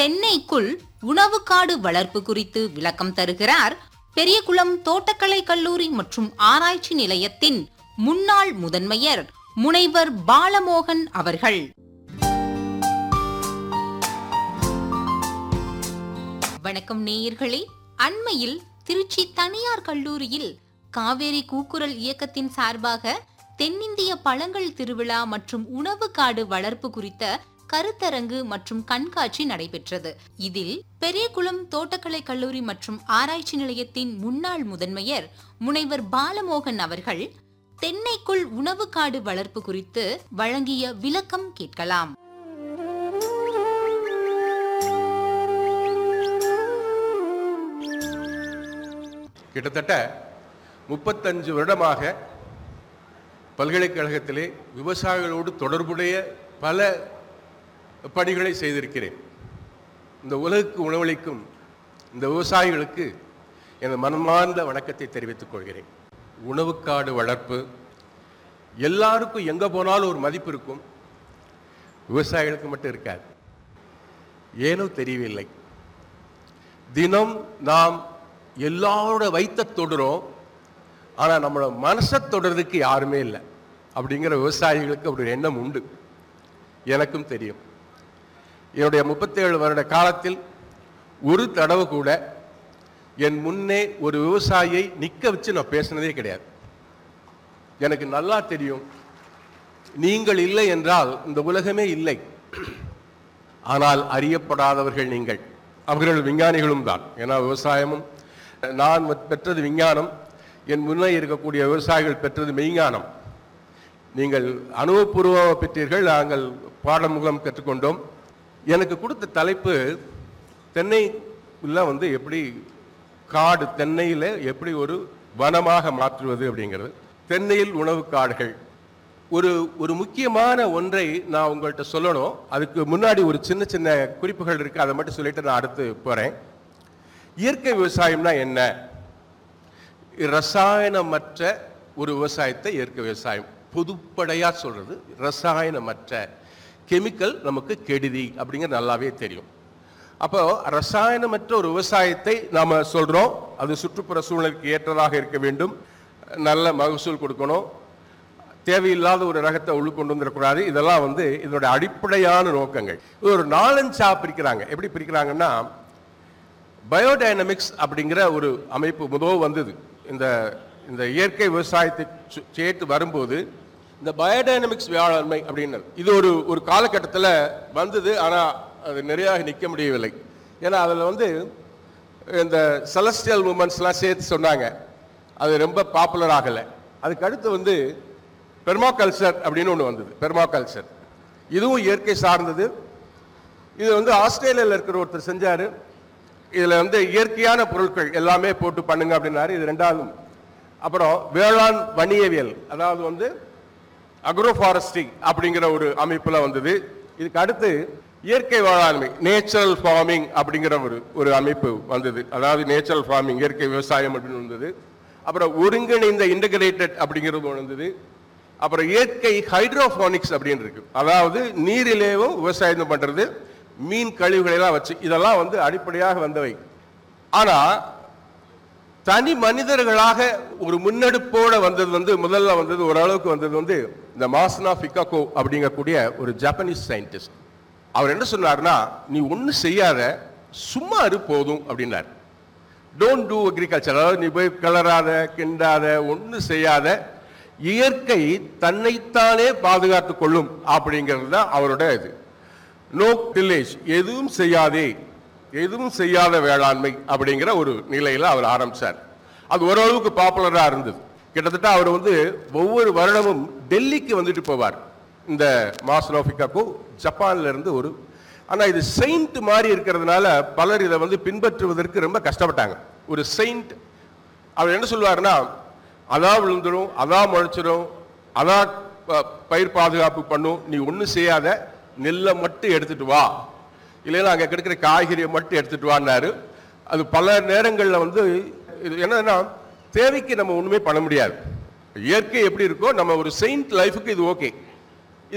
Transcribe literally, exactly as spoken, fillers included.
தென்னைக்குள் உணவு காடு வளர்ப்பு குறித்து விளக்கம் தருகிறார் பெரியகுளம் தோட்டக்கலை கல்லூரி மற்றும் ஆராய்ச்சி நிலையத்தின் முன்னாள் முதன்மையர் முனைவர் பாலமோகன் அவர்கள். வணக்கம் நேயர்களே. அண்மையில் திருச்சி தனியார் கல்லூரியில் காவேரி கூக்குரல் இயக்கத்தின் சார்பாக தென்னிந்திய பழங்கள் திருவிழா மற்றும் உணவு காடு வளர்ப்பு குறித்த கருத்தரங்கு மற்றும் கண்காட்சி நடைபெற்றது. இதில் பெரியகுளம் தோட்டக்கலை கல்லூரி மற்றும் ஆராய்ச்சி நிலையத்தின் முன்னாள் முதன்மையர் முனைவர் பாலமோகன் அவர்கள் தென்னைக்குள் உணவு காடு வளர்ப்பு குறித்து வழங்கிய விளக்கம் கேட்கலாம். கிட்டத்தட்ட முப்பத்தஞ்சு வருடமாக பல்கலைக்கழகத்திலே விவசாயிகளோடு தொடர்புடைய பல பணிகளை செய்திருக்கிறேன். இந்த உலகுக்கு உணவளிக்கும் இந்த விவசாயிகளுக்கு எனது மனமார்ந்த வணக்கத்தை தெரிவித்துக் கொள்கிறேன். உணவுக்காடு வளர்ப்பு எல்லாருக்கும் எங்கே போனாலும் ஒரு மதிப்பு இருக்கும், விவசாயிகளுக்கு மட்டும் இருக்காது. ஏனோ தெரியவில்லை. தினம் நாம் எல்லாரோட வைத்த தொடுறோம், ஆனால் நம்மளோட மனசை தொடுறதுக்கு யாருமே இல்லை. அப்படிங்கிற விவசாயிகளுக்கு அப்படி ஒரு எண்ணம் உண்டு, எனக்கும் தெரியும். என்னுடைய முப்பத்தேழு வருட காலத்தில் ஒரு தடவை கூட என் முன்னே ஒரு விவசாயியை நிற்க வச்சு நான் பேசினதே கிடையாது. எனக்கு நல்லா தெரியும், நீங்கள் இல்லை என்றால் இந்த உலகமே இல்லை. ஆனால் அறியப்படாதவர்கள் நீங்கள். அவர்கள் விஞ்ஞானிகளும் தான். ஏன்னா விவசாயமும் நான் பெற்றது விஞ்ஞானம், என் முன்னே இருக்கக்கூடிய விவசாயிகள் பெற்றது மெய்ஞானம். நீங்கள் அனுபவபூர்வமாக பெற்றீர்கள், நாங்கள் பாடம் மூலம் கற்றுக்கொண்டோம். எனக்கு கொடுத்த தலைப்பு தென்னையில் வந்து எப்படி காடு, தென்னையில் எப்படி ஒரு வனமாக மாற்றுவது அப்படிங்கிறது. தென்னையில் உணவு காடுகள் ஒரு ஒரு முக்கியமான ஒன்றை நான் உங்கள்கிட்ட சொல்லணும். அதுக்கு முன்னாடி ஒரு சின்ன சின்ன குறிப்புகள் இருக்குது, அதை மட்டும் சொல்லிட்டு நான் அடுத்து போகிறேன். இயற்கை விவசாயம்னா என்ன? ரசாயனமற்ற ஒரு விவசாயத்தை இயற்கை விவசாயம். பொதுப்படையாக சொல்கிறது ரசாயனமற்ற. கெமிக்கல் நமக்கு கெடுதி அப்படிங்கிறது நல்லாவே தெரியும். அப்போ ரசாயனமற்ற ஒரு விவசாயத்தை நாம் சொல்கிறோம். அது சுற்றுப்புற சூழ்நிலைக்கு ஏற்றதாக இருக்க வேண்டும், நல்ல மகசூல் கொடுக்கணும், தேவையில்லாத ஒரு ரகத்தை உள்ள கொண்டு வந்துடக்கூடாது. இதெல்லாம் வந்து இதனுடைய அடிப்படையான நோக்கங்கள். இது ஒரு நாலஞ்சா பிரிக்கிறாங்க. எப்படி பிரிக்கிறாங்கன்னா, பயோடைனமிக்ஸ் அப்படிங்கிற ஒரு அமைப்பு முதல் வந்தது. இந்த இந்த இயற்கை விவசாயத்தை சேர்த்து வரும்போது இந்த பயோடைனமிக்ஸ் வேளாண்மை அப்படின்னு இது ஒரு ஒரு காலகட்டத்தில் வந்தது. ஆனால் அது நிறைய நிற்க முடியவில்லை. ஏன்னா அதில் வந்து இந்த செலஸ்டியல் மூமெண்ட்ஸ்லாம் சேர்த்து சொன்னாங்க, அது ரொம்ப பாப்புலர் ஆகலை. அதுக்கு அடுத்து வந்து பெர்மாகல்ச்சர் அப்படின்னு ஒன்று வந்தது. பெர்மாகல்ச்சர் இதுவும் இயற்கை சார்ந்தது. இது வந்து ஆஸ்திரேலியாவில் இருக்கிற ஒருத்தர் செஞ்சார். இதில் வந்து இயற்கையான பொருட்கள் எல்லாமே போட்டு பண்ணுங்க அப்படின்னாரு. இது ரெண்டாவது. அப்புறம் வேளாண் வணிகவியல், அதாவது வந்து அக்ரோ ஃபாரஸ்ட்ரி அப்படிங்கிற ஒரு அமைப்பில் வந்தது. இதுக்கு அடுத்து இயற்கை வேளாண்மை, நேச்சுரல் ஃபார்மிங் அப்படிங்கிற ஒரு ஒரு அமைப்பு வந்தது. அதாவது நேச்சுரல் ஃபார்மிங், இயற்கை விவசாயம் அப்படின்னு வந்தது. அப்புறம் ஒருங்கிணைந்த இன்டகிரேட்டட் அப்படிங்கிறது வந்தது. அப்புறம் இயற்கை ஹைட்ரோஃபானிக்ஸ் அப்படின்னு இருக்கு, அதாவது நீரிலேயும் விவசாயம் பண்ணுறது, மீன் கழிவுகளெல்லாம் வச்சு. இதெல்லாம் வந்து அடிப்படையாக வந்தவை. ஆனால் தனி மனிதர்களாக ஒரு முன்னெடுப்போடு வந்தது வந்து முதல்ல வந்தது ஓரளவுக்கு வந்தது வந்து இந்த மாசனா ஃபிகாகோ அப்படிங்கக்கூடிய ஒரு ஜப்பானீஸ் சயின்டிஸ்ட். அவர் என்ன சொன்னார்னா, நீ ஒன்றும் செய்யாத, சும்மா இரு போதும் அப்படின்னார். டோன்ட் டூ அக்ரிகல்ச்சர், அதாவது நீ போய் கிளறாத, கிண்டாத, ஒன்றும் செய்யாத, இயற்கை தன்னைத்தானே பாதுகாத்து கொள்ளும் அப்படிங்கிறது தான் அவரோட இது. நோ டில்லேஜ், எதுவும் செய்யாதே, எதுவும் செய்யாத வேளாண்மை அப்படிங்கிற ஒரு நிலையில் அவர் ஆரம்பித்தார். அது ஓரளவுக்கு பாப்புலராக இருந்தது. கிட்டத்தட்ட அவர் வந்து ஒவ்வொரு வருடமும் டெல்லிக்கு வந்துட்டு போவார். இந்த மாசனா ஃபிகாகோ ஜப்பான்ல இருந்து ஒரு, ஆனால் இது செயின்ட் மாதிரி இருக்கிறதுனால பலர் இதை வந்து பின்பற்றுவதற்கு ரொம்ப கஷ்டப்பட்டாங்க. ஒரு செயின்ட் அவர் என்ன சொல்லுவார்னா, அதான் விழுந்துடும், அதான் முளைச்சிடும், அதான் பயிர் பாதுகாப்பு பண்ணும், நீ ஒன்றும் செய்யாத, நெல்லை மட்டும் எடுத்துட்டு வா, இல்லைன்னா அங்கே கிடைக்கிற காய்கறியை மட்டும் எடுத்துட்டு வான்னாரு. அது பல நேரங்களில் வந்து இது என்னன்னா, தேவைக்கு நம்ம ஒன்றுமே பண்ண முடியாது. இயற்கை எப்படி இருக்கோ, நம்ம ஒரு செயின்ட் லைஃபுக்கு இது ஓகே.